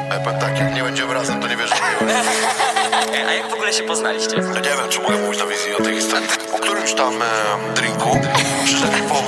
Ja powiem tak, jak nie będziemy razem, to nie wiesz, że miłość. A jak w ogóle się poznaliście? Ja nie wiem, czy mogę mówić na wizji o tej historii. Po którymś tam drinku przyszedł po